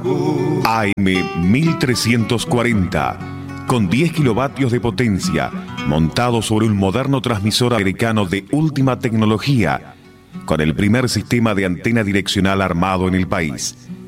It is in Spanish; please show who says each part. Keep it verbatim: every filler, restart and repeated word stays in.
Speaker 1: A M mil trescientos cuarenta, con diez kilovatios de potencia, montado sobre un moderno transmisor americano de última tecnología, con el primer sistema de antena direccional armado en el país.